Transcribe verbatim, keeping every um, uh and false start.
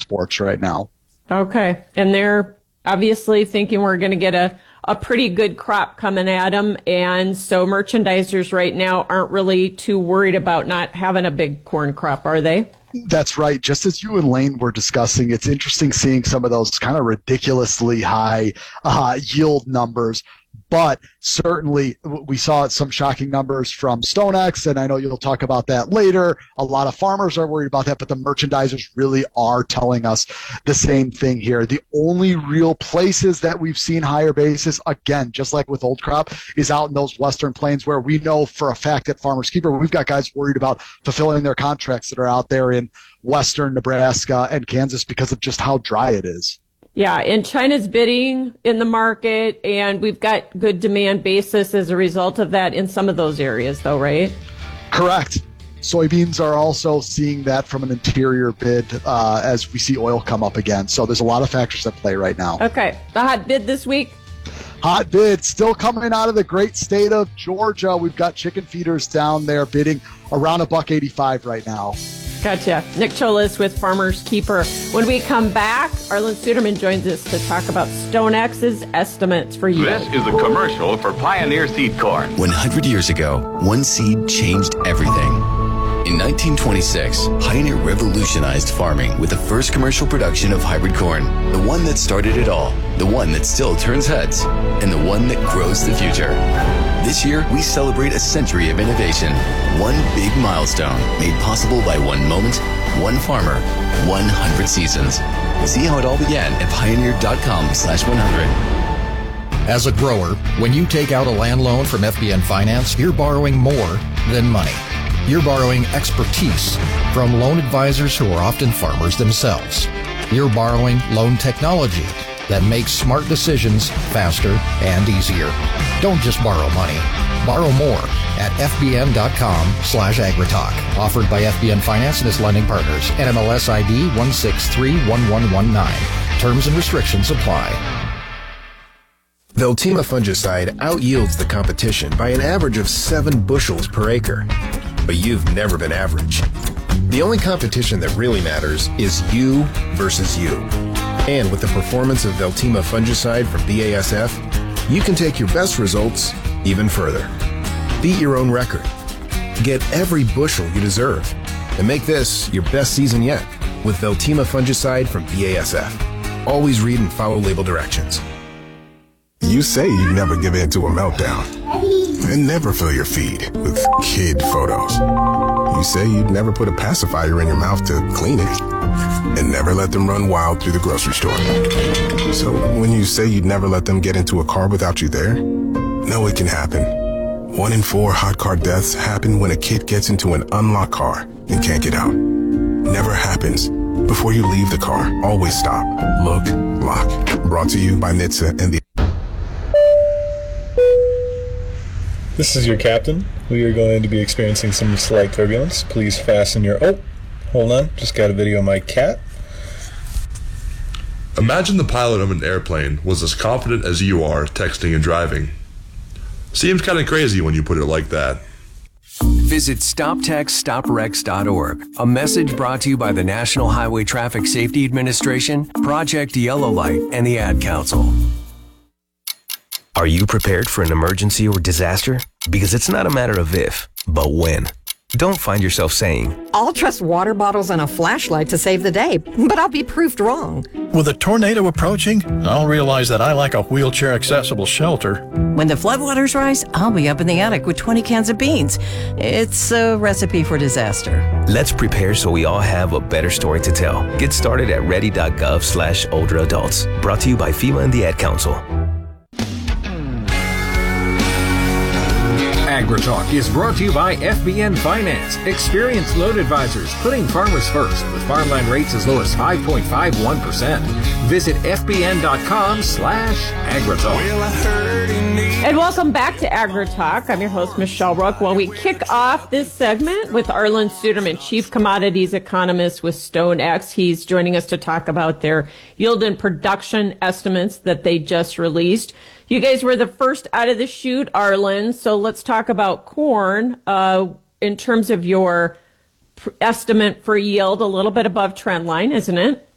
exports right now. Okay. And they're obviously thinking we're going to get a, a pretty good crop coming at them. And so merchandisers right now aren't really too worried about not having a big corn crop, are they? That's right. Just as you and Lane were discussing, it's interesting seeing some of those kind of ridiculously high uh, yield numbers. But certainly we saw some shocking numbers from StoneX, and I know you'll talk about that later. A lot of farmers are worried about that, but the merchandisers really are telling us the same thing here. The only real places that we've seen higher basis, again, just like with old crop, is out in those western plains where we know for a fact at Farmers Keeper, we've got guys worried about fulfilling their contracts that are out there in western Nebraska and Kansas because of just how dry it is. Yeah, and China's bidding in the market, and we've got good demand basis as a result of that in some of those areas, though, right? Correct. Soybeans are also seeing that from an interior bid uh, as we see oil come up again. So there's a lot of factors at play right now. Okay, the hot bid this week? Hot bid still coming out of the great state of Georgia. We've got chicken feeders down there bidding around a buck eighty-five right now. Gotcha. Nick Cholis with Farmers Keeper. When we come back, Arlen Suderman joins us to talk about StoneX's estimates for yield. This is a commercial for Pioneer Seed Corn. one hundred years ago, one seed changed everything. In nineteen twenty-six, Pioneer revolutionized farming with the first commercial production of hybrid corn. The one that started it all, the one that still turns heads, and the one that grows the future. This year, we celebrate a century of innovation. One big milestone made possible by one moment, one farmer, one hundred seasons. See how it all began at pioneer.com slash 100. As a grower, when you take out a land loan from F B N Finance, you're borrowing more than money. You're borrowing expertise from loan advisors who are often farmers themselves. You're borrowing loan technology that makes smart decisions faster and easier. Don't just borrow money. Borrow more at fbn.com slash agritalk. Offered by F B N Finance and its lending partners. N M L S I D one six three one one one nine. Terms and restrictions apply. Veltima fungicide outyields the competition by an average of seven bushels per acre. But you've never been average. The only competition that really matters is you versus you. And with the performance of Veltima fungicide from B A S F, you can take your best results even further. Beat your own record. Get every bushel you deserve. And make this your best season yet with Veltima fungicide from B A S F. Always read and follow label directions. You say you never give in to a meltdown and never fill your feed with kid photos. You say you'd never put a pacifier in your mouth to clean it and never let them run wild through the grocery store. So when you say you'd never let them get into a car without you there, no, it can happen. One in four hot car deaths happen when a kid gets into an unlocked car and can't get out. Never happens. Before you leave the car, always stop, look, lock. Brought to you by N H T S A and the This is your captain. We are going to be experiencing some slight turbulence. Please fasten your... Oh, hold on. Just got a video of my cat. Imagine the pilot of an airplane was as confident as you are texting and driving. Seems kind of crazy when you put it like that. Visit stop text stop wrecks dot org. A message brought to you by the National Highway Traffic Safety Administration, Project Yellow Light, and the Ad Council. Are you prepared for an emergency or disaster? Because it's not a matter of if, but when. Don't find yourself saying, I'll trust water bottles and a flashlight to save the day, but I'll be proved wrong. With a tornado approaching, I'll realize that I like a wheelchair-accessible shelter. When the floodwaters rise, I'll be up in the attic with twenty cans of beans. It's a recipe for disaster. Let's prepare so we all have a better story to tell. Get started at ready.gov slash older adults. Brought to you by FEMA and the Ad Council. AgriTalk is brought to you by F B N Finance. Experienced loan advisors putting farmers first with farmland rates as low as five point five one percent. Visit fbn.com slash agritalk. And welcome back to AgriTalk. I'm your host, Michelle Rook. Well, we kick off this segment with Arlen Suderman, Chief Commodities Economist with StoneX. He's joining us to talk about their yield and production estimates that they just released. You guys were the first out of the chute, Arlen, so let's talk about corn. Uh, in terms of your pr- estimate for yield, a little bit above trend line, isn't it?